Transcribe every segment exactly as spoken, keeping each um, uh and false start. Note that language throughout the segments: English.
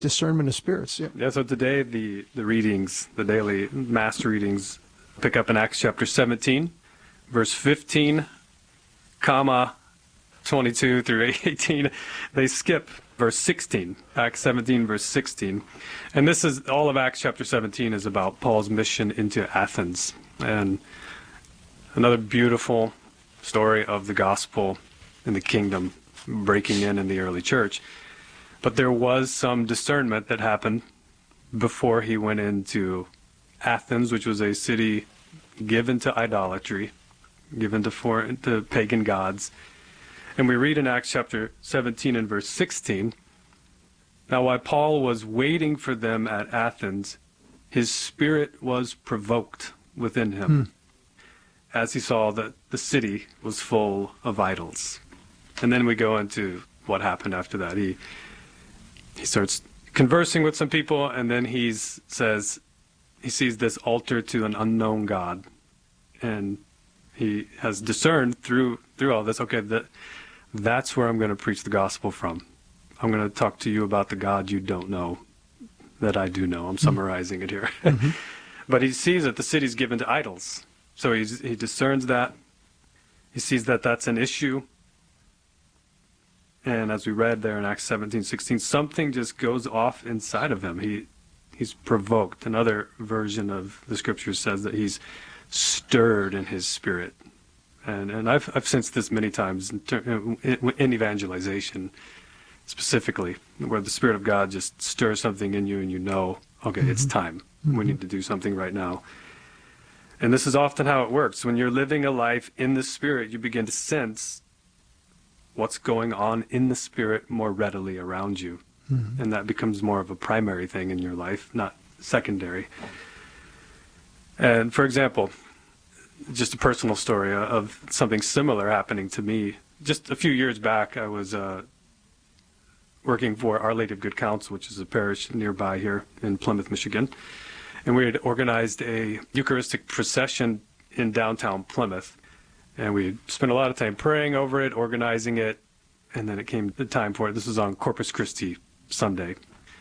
discernment of spirits. Yeah. Yeah, so today the, the readings, the daily mass readings, pick up in Acts chapter seventeen, verse fifteen, comma, twenty-two through eighteen. They skip verse sixteen, Acts seventeen, verse sixteen. And this is, all of Acts chapter seventeen is about Paul's mission into Athens. And another beautiful story of the gospel and the kingdom breaking in in the early church. But there was some discernment that happened before he went into Athens, which was a city given to idolatry, given to, foreign, to pagan gods. And we read in Acts chapter seventeen and verse sixteen, "Now while Paul was waiting for them at Athens, his spirit was provoked within him, hmm. as he saw that the city was full of idols." And then we go into what happened after that. He he starts conversing with some people, and then he says he sees this altar to an unknown God, and he has discerned through through all this, okay, that that's where I'm going to preach the gospel from. I'm going to talk to you about the God you don't know, that I do know. I'm summarizing it here. Mm-hmm. But he sees that the city's given to idols. So he's, he discerns that. He sees that that's an issue. And as we read there in Acts seventeen, sixteen, something just goes off inside of him. He He's provoked. Another version of the scripture says that he's stirred in his spirit. And and I've I've sensed this many times in, ter- in, in evangelization, specifically, where the Spirit of God just stirs something in you and you know, okay, mm-hmm. it's time. Mm-hmm. We need to do something right now. And this is often how it works. When you're living a life in the Spirit, you begin to sense what's going on in the Spirit more readily around you. Mm-hmm. And that becomes more of a primary thing in your life, not secondary. And for example, just a personal story of something similar happening to me. Just a few years back, I was uh, working for Our Lady of Good Counsel, which is a parish nearby here in Plymouth, Michigan. And we had organized a Eucharistic procession in downtown Plymouth. And we spent a lot of time praying over it, organizing it, and then it came the time for it. This was on Corpus Christi Sunday.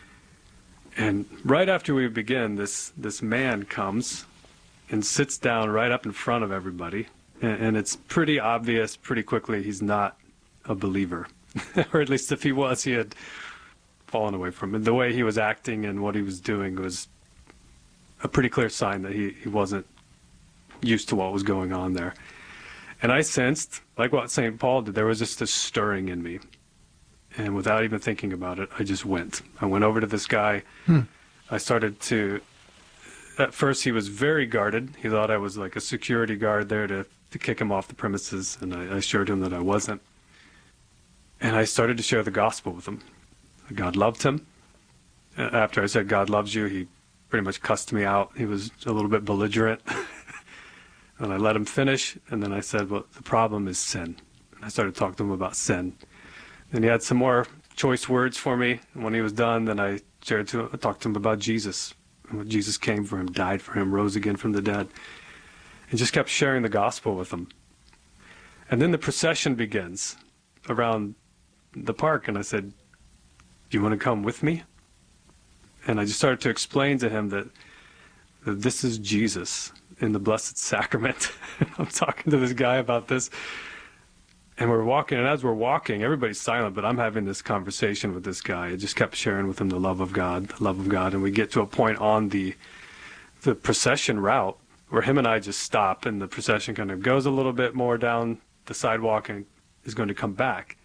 And right after we begin, this, this man comes and sits down right up in front of everybody. And, and it's pretty obvious pretty quickly he's not a believer. Or at least if he was, he had fallen away from it. The way he was acting and what he was doing was a pretty clear sign that he, he wasn't used to what was going on there. And I sensed, like what Saint Paul did, there was just this stirring in me. And without even thinking about it, I just went. I went over to this guy. Hmm. I started to, at first he was very guarded. He thought I was like a security guard there to, to kick him off the premises. And I, I assured him that I wasn't. And I started to share the gospel with him. God loved him. After I said God loves you, he pretty much cussed me out. He was a little bit belligerent. And I let him finish, and then I said, well, the problem is sin. And I started talking to him about sin. And he had some more choice words for me. And when he was done, then I shared to I talked to him about Jesus. And what Jesus came for him, died for him, rose again from the dead. And just kept sharing the gospel with him. And then the procession begins around the park, and I said, do you want to come with me? And I just started to explain to him that, that this is Jesus in the Blessed Sacrament. I'm talking to this guy about this, and we're walking, and as we're walking, everybody's silent, but I'm having this conversation with this guy. I just kept sharing with him the love of God, the love of God, and we get to a point on the the procession route where him and I just stop, and the procession kind of goes a little bit more down the sidewalk and is going to come back.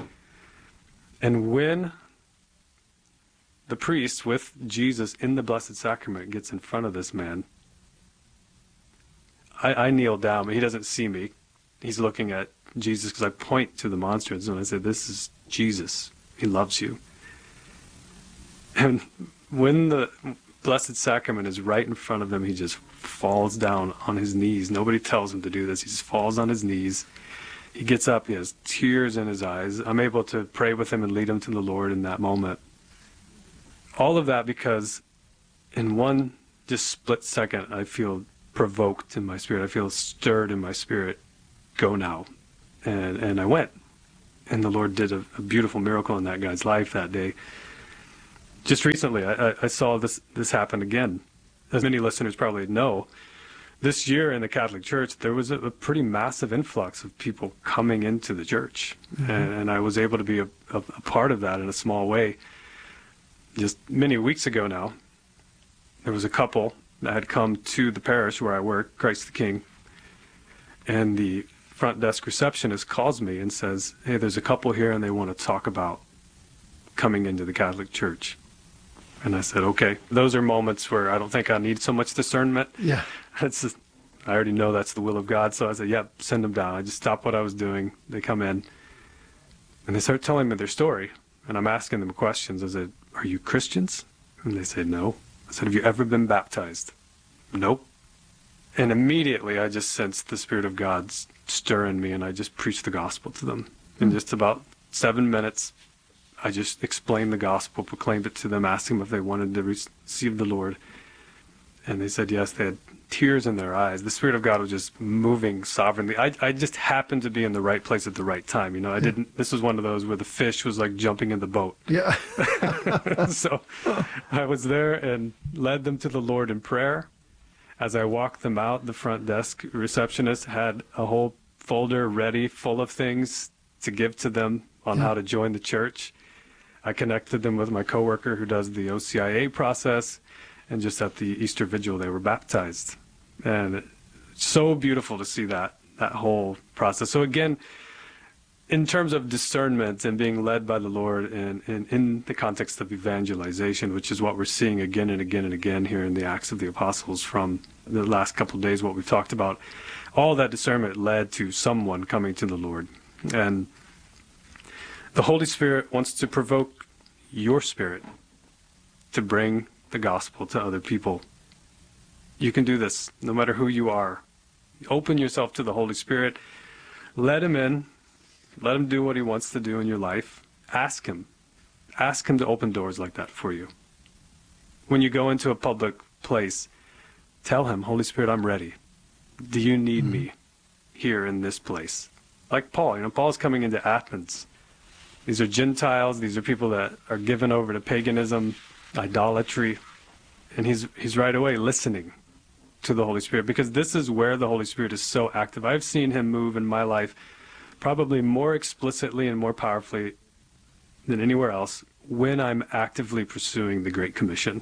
And when the priest with Jesus in the Blessed Sacrament gets in front of this man, I, I kneel down, but he doesn't see me. He's looking at Jesus because I point to the monstrance and I say, this is Jesus. He loves you. And when the Blessed Sacrament is right in front of him, he just falls down on his knees. Nobody tells him to do this. He just falls on his knees. He gets up. He has tears in his eyes. I'm able to pray with him and lead him to the Lord in that moment. All of that because in one just split second, I feel provoked in my spirit. I feel stirred in my spirit. Go now. And and I went. And the Lord did a, a beautiful miracle in that guy's life that day. just recently, I, I, I saw this, this happen again. As many listeners probably know, this year in the Catholic Church, there was a, a pretty massive influx of people coming into the church. Mm-hmm. and, and I was able to be a, a, a part of that in a small way. Just many weeks ago now, there was a couple that had come to the parish where I work, Christ the King, and the front desk receptionist calls me and says, hey, there's a couple here and they want to talk about coming into the Catholic Church. And I said, okay. Those are moments where I don't think I need so much discernment. Yeah. It's just, I already know that's the will of God. So I said, yep, send them down. I just stopped what I was doing. They come in and they start telling me their story. And I'm asking them questions. I said, are you Christians? And they said, no. I said, have you ever been baptized? Nope. And immediately I just sensed the Spirit of God stirring me, and I just preached the gospel to them. In just about seven minutes, I just explained the gospel, proclaimed it to them, asked them if they wanted to receive the Lord. And they said yes. They had tears in their eyes. The Spirit of God was just moving sovereignly. I, I just happened to be in the right place at the right time. You know, I didn't, this was one of those where the fish was like jumping in the boat. Yeah. So I was there and led them to the Lord in prayer. As I walked them out, the front desk receptionist had a whole folder ready full of things to give to them on yeah. how to join the church. I connected them with my coworker who does the O C I A process, and just at the Easter Vigil, they were baptized. And it's so beautiful to see that, that whole process. So again, in terms of discernment and being led by the Lord and, and in the context of evangelization, which is what we're seeing again and again and again here in the Acts of the Apostles from the last couple of days, what we've talked about, all that discernment led to someone coming to the Lord. And the Holy Spirit wants to provoke your spirit to bring the gospel to other people. You can do this no matter who you are. Open yourself to the Holy Spirit. Let him in. Let him do what he wants to do in your life. Ask him. Ask him to open doors like that for you. When you go into a public place, tell him, Holy Spirit, I'm ready. Do you need mm-hmm. me here in this place? Like Paul, you know, Paul's coming into Athens. These are Gentiles. These are people that are given over to paganism, idolatry. And he's he's right away listening to the Holy Spirit, because this is where the Holy Spirit is so active. I've seen him move in my life probably more explicitly and more powerfully than anywhere else when I'm actively pursuing the Great Commission.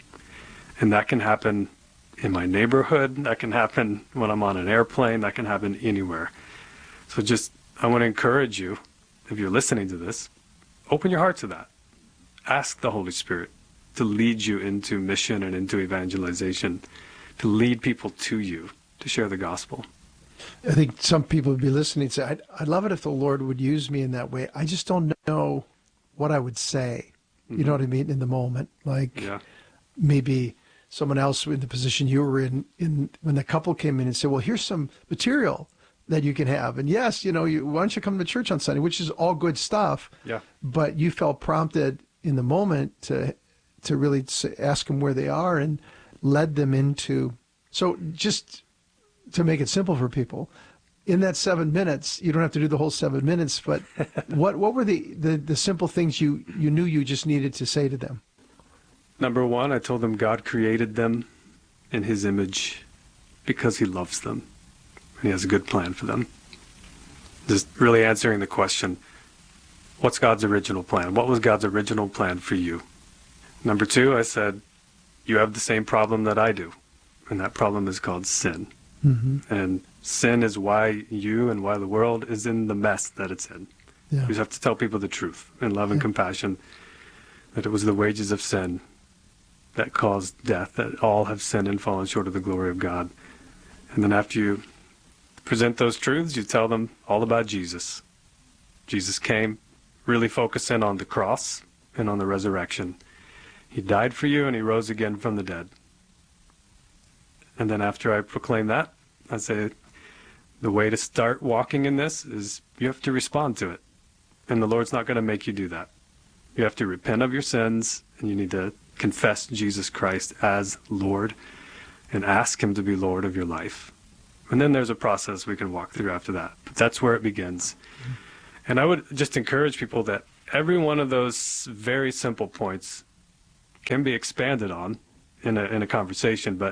And that can happen in my neighborhood. That can happen when I'm on an airplane. That can happen anywhere. So just, I want to encourage you, if you're listening to this, open your heart to that. Ask the Holy Spirit to lead you into mission and into evangelization, to lead people to you, to share the gospel. I think some people would be listening and say, I'd, I'd love it if the Lord would use me in that way. I just don't know what I would say. Mm-hmm. You know what I mean? In the moment. Like yeah. maybe someone else in the position you were in, in when the couple came in and said, well, here's some material that you can have. And yes, you know, you, why don't you come to church on Sunday, which is all good stuff. Yeah. But you felt prompted in the moment to to really ask them where they are and led them into. So just to make it simple for people, in that seven minutes, you don't have to do the whole seven minutes, but what what were the, the, the simple things you, you knew you just needed to say to them? Number one, I told them God created them in his image because he loves them. And he has a good plan for them. Just really answering the question, what's God's original plan? What was God's original plan for you? Number two, I said, you have the same problem that I do. And that problem is called sin. Mm-hmm. And sin is why you and why the world is in the mess that it's in. Yeah. You just have to tell people the truth in love and yeah. compassion, that it was the wages of sin that caused death, that all have sinned and fallen short of the glory of God. And then after you present those truths, you tell them all about Jesus. Jesus came, really focus in on the cross and on the resurrection. He died for you and he rose again from the dead. And then after I proclaim that, I say, the way to start walking in this is you have to respond to it. And the Lord's not going to make you do that. You have to repent of your sins, and you need to confess Jesus Christ as Lord and ask him to be Lord of your life. And then there's a process we can walk through after that. But that's where it begins. Mm-hmm. And I would just encourage people that every one of those very simple points can be expanded on in a, in a conversation, but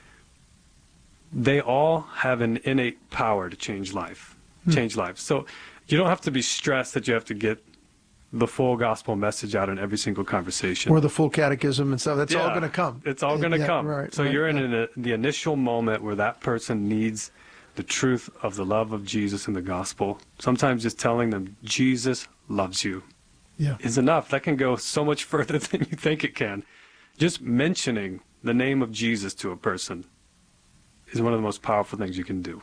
they all have an innate power to change life, hmm. change lives. So you don't have to be stressed that you have to get the full gospel message out in every single conversation. Or the full catechism and stuff. That's yeah, all going to come. It's all going to yeah, come. Right, so right, you're in yeah. a, the initial moment where that person needs the truth of the love of Jesus and the gospel. Sometimes just telling them Jesus loves you yeah. is enough. That can go so much further than you think it can. Just mentioning the name of Jesus to a person is one of the most powerful things you can do.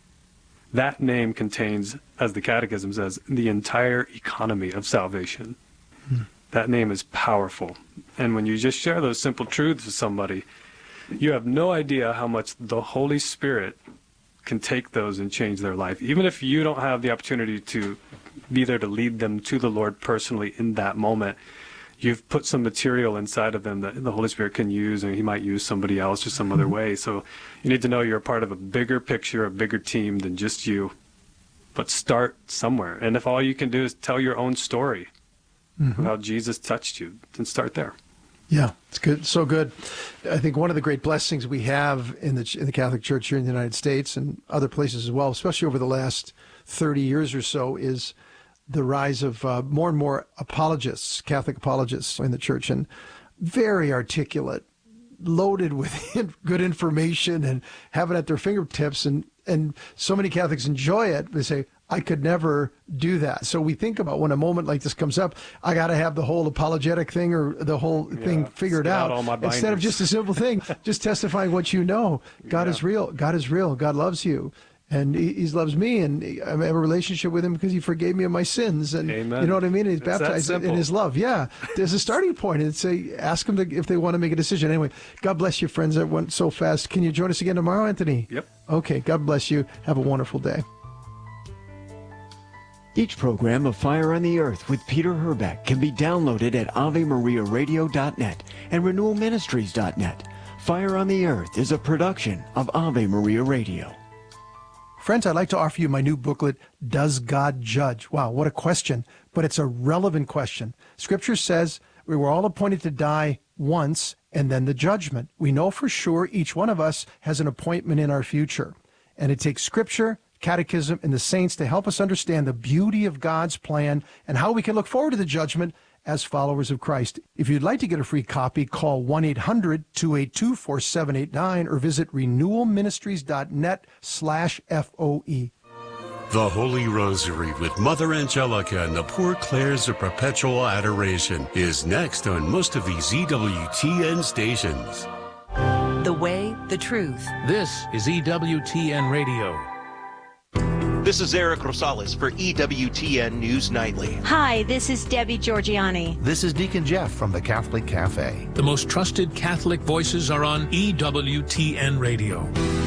That name contains, as the Catechism says, the entire economy of salvation. Hmm. That name is powerful. And when you just share those simple truths with somebody, you have no idea how much the Holy Spirit can take those and change their life. Even if you don't have the opportunity to be there to lead them to the Lord personally in that moment, you've put some material inside of them that the Holy Spirit can use, and he might use somebody else or some other way. So you need to know you're a part of a bigger picture, a bigger team than just you. But start somewhere. And if all you can do is tell your own story mm-hmm. of how Jesus touched you, then start there. Yeah, it's good. So good. I think one of the great blessings we have in the in the Catholic Church here in the United States and other places as well, especially over the last thirty years or so, is the rise of uh, more and more apologists, Catholic apologists in the church, and very articulate, loaded with good information and have it at their fingertips. And, and so many Catholics enjoy it. They say, I could never do that. So we think about when a moment like this comes up, I got to have the whole apologetic thing or the whole yeah, thing figured out, out instead of just a simple thing, just testifying what you know. God yeah. is real. God is real. God loves you. And he, he loves me, and I have a relationship with him because he forgave me of my sins. And Amen. You know what I mean? He's it's baptized in his love. Yeah. There's a starting point. And say, ask them to, if they want to make a decision. Anyway, God bless you, friends. That went so fast. Can you join us again tomorrow, Anthony? Yep. Okay. God bless you. Have a wonderful day. Each program of Fire on the Earth with Peter Herbeck can be downloaded at ave maria radio dot net and renewal ministries dot net. Fire on the Earth is a production of Ave Maria Radio. Friends, I'd like to offer you my new booklet, Does God Judge? Wow, what a question, but it's a relevant question. Scripture says we were all appointed to die once and then the judgment. We know for sure each one of us has an appointment in our future. And it takes Scripture, Catechism, and the saints to help us understand the beauty of God's plan and how we can look forward to the judgment as followers of Christ. If you'd like to get a free copy, call one eight hundred two eight two four seven eight nine or visit renewal ministries dot net slash F O E. The Holy Rosary with Mother Angelica and the Poor Clares of Perpetual Adoration is next on most of these E W T N stations. The way, the truth. This is E W T N Radio. This is Eric Rosales for E W T N News Nightly. Hi, this is Debbie Georgiani. This is Deacon Jeff from the Catholic Cafe. The most trusted Catholic voices are on E W T N Radio.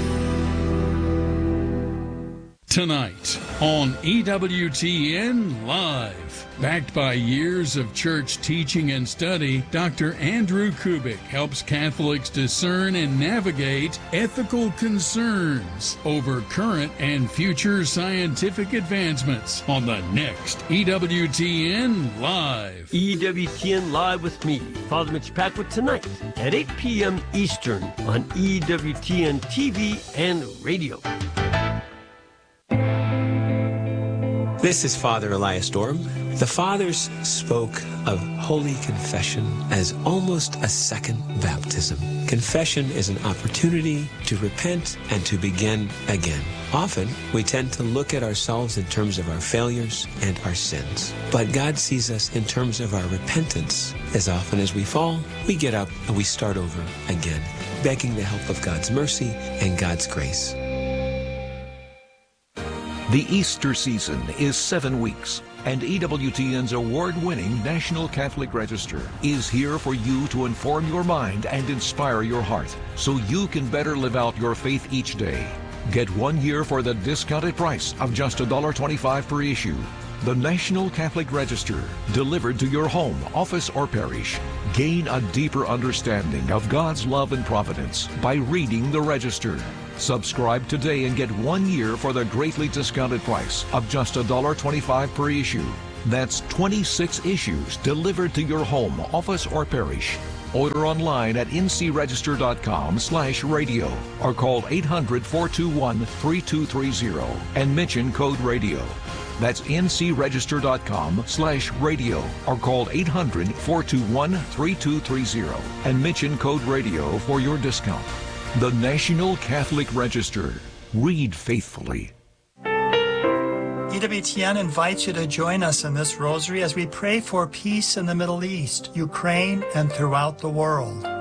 Tonight on E W T N Live. Backed by years of church teaching and study, Doctor Andrew Kubik helps Catholics discern and navigate ethical concerns over current and future scientific advancements on the next E W T N Live. E W T N Live with me, Father Mitch Packwood, tonight at eight p.m. Eastern on E W T N T V and radio. This is Father Elias Dorm. The Fathers spoke of Holy Confession as almost a second baptism. Confession is an opportunity to repent and to begin again. Often, we tend to look at ourselves in terms of our failures and our sins. But God sees us in terms of our repentance. As often as we fall, we get up and we start over again, begging the help of God's mercy and God's grace. The Easter season is seven weeks, and E W T N's award-winning National Catholic Register is here for you to inform your mind and inspire your heart, so you can better live out your faith each day. Get one year for the discounted price of just one dollar twenty-five per issue. The National Catholic Register, delivered to your home, office, or parish. Gain a deeper understanding of God's love and providence by reading the Register. Subscribe today and get one year for the greatly discounted price of just one dollar twenty-five per issue. That's twenty-six issues delivered to your home, office, or parish. Order online at ncregister.com slash radio or call eight hundred, four two one, three two three zero and mention code radio. That's ncregister.com slash radio or call eight hundred, four two one, three two three zero and mention code radio for your discount. The National Catholic Register. Read faithfully. E W T N invites you to join us in this rosary as we pray for peace in the Middle East, Ukraine, and throughout the world.